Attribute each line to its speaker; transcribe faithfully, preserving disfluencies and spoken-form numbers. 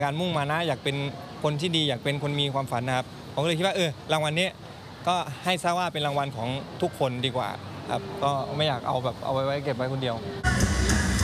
Speaker 1: การมุ่งมานะอยากเป็นคนที่ดีอยากเป็นคนมีความฝันนะครับผมก็เลยคิดว่าเออรางวัลนี้ก็ให้ซะว่าเป็นรางวัลของทุกคนดีกว่าครับก็ไม่อยากเอาแบบเอาไว้ไว้เก็บไว้คนเดียว